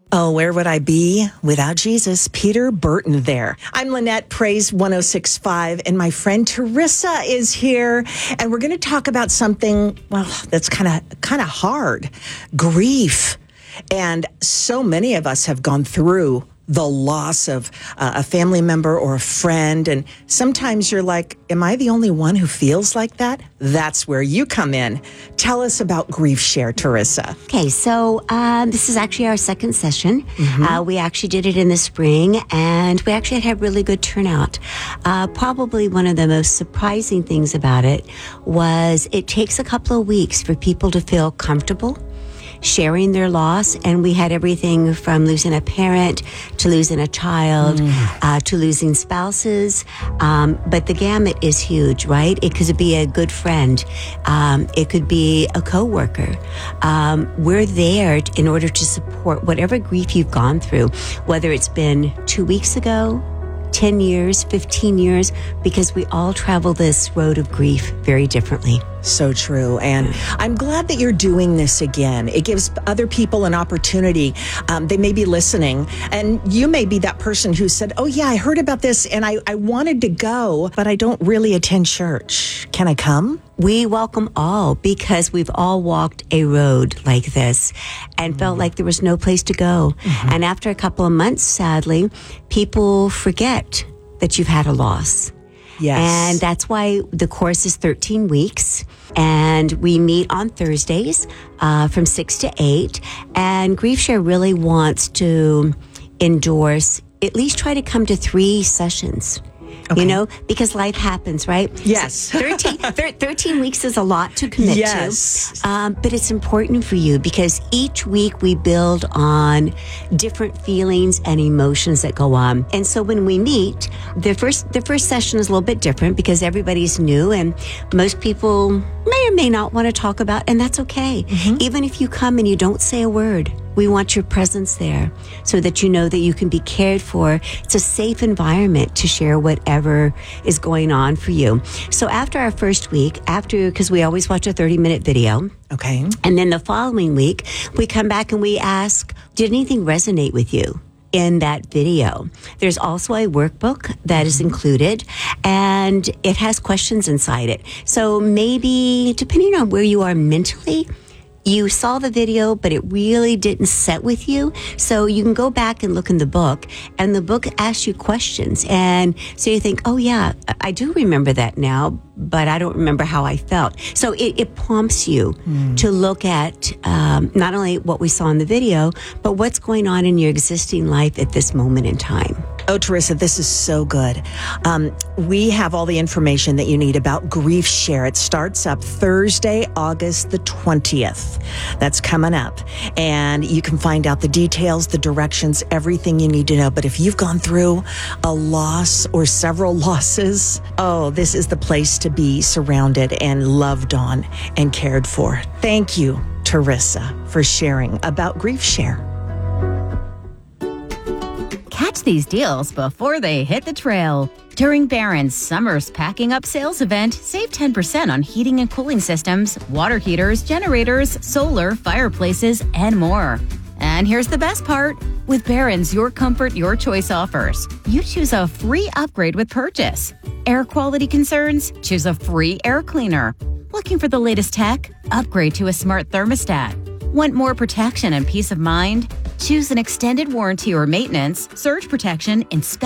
Oh, where would I be without Jesus? Peter Burton there. I'm Lynette, Praise 106.5, and my friend Teresa is here. And we're going to talk about something, well, that's kind of hard. Grief. And so many of us have gone through the loss of a family member or a friend. And sometimes you're like, am I the only one who feels like that? That's where you come in. Tell us about Grief Share, Teresa. Okay, so this is actually our second session. We actually did it in the spring, and we actually had really good turnout. Probably one of the most surprising things about it was it takes a couple of weeks for people to feel comfortable sharing their loss, and we had everything from losing a parent to losing a child to losing spouses, but the gamut is huge, right? It could be a good friend, it could be a coworker. We're there in order to support whatever grief you've gone through, whether it's been 2 weeks ago, 10 years, 15 years, because we all travel this road of grief very differently. So true. And I'm glad that you're doing this again. It gives other people an opportunity. They may be listening, and you may be that person who said, oh yeah, I heard about this and I wanted to go, but I don't really attend church. Can I come? We welcome all, because we've all walked a road like this and felt like there was no place to go. And after a couple of months, sadly, people forget that you've had a loss. Yes. And that's why the course is 13 weeks. And we meet on Thursdays from 6 to 8. And Grief Share really wants to endorse, at least try to come to 3 sessions. Okay. You know, because life happens, right? Yes. So 13 weeks is a lot to commit to. But it's important for you because each week we build on different feelings and emotions that go on. And so when we meet, the first session is a little bit different because everybody's new and most people may or may not want to talk about, and that's okay. Even if you come and you don't say a word, we want your presence there so that you know that you can be cared for. It's a safe environment to share whatever is going on for you. So after our first week, because we always watch a 30-minute video. Okay. And then the following week, we come back and we ask, did anything resonate with you in that video? There's also a workbook that is included, and it has questions inside it. So maybe, depending on where you are mentally, you saw the video, but it really didn't set with you. So you can go back and look in the book, and the book asks you questions. And so you think, oh yeah, I do remember that now, but I don't remember how I felt. So it prompts you to look at not only what we saw in the video, but what's going on in your existing life at this moment in time. Oh, Teresa, this is so good. We have all the information that you need about Grief Share. It starts up Thursday, August the 20th. That's coming up. And you can find out the details, the directions, everything you need to know. But if you've gone through a loss or several losses, oh, this is the place to be surrounded and loved on and cared for. Thank you, Teresa, for sharing about Grief Share. Catch these deals before they hit the trail. During Barron's Summer's Packing Up Sales event, save 10% on heating and cooling systems, water heaters, generators, solar, fireplaces, and more. And here's the best part. With Barron's Your Comfort, Your Choice offers, you choose a free upgrade with purchase. Air quality concerns? Choose a free air cleaner. Looking for the latest tech? Upgrade to a smart thermostat. Want more protection and peace of mind? Choose an extended warranty or maintenance, surge protection, inspect